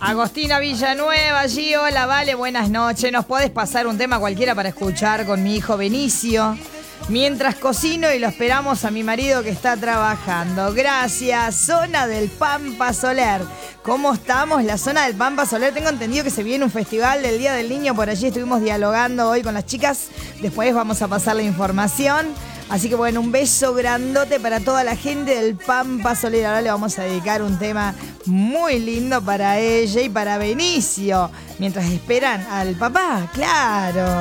Agostina Villanueva, allí, hola, vale, buenas noches. ¿Nos podés pasar un tema cualquiera para escuchar con mi hijo Benicio? Mientras cocino y lo esperamos a mi marido que está trabajando. Gracias, zona del Pampa Soler. ¿Cómo estamos? La zona del Pampa Soler. Tengo entendido que se viene un festival del Día del Niño. Por allí estuvimos dialogando hoy con las chicas. Después vamos a pasar la información. Así que bueno, un beso grandote para toda la gente del Pampa Soler. Ahora le vamos a dedicar un tema muy lindo para ella y para Benicio. Mientras esperan al papá, claro.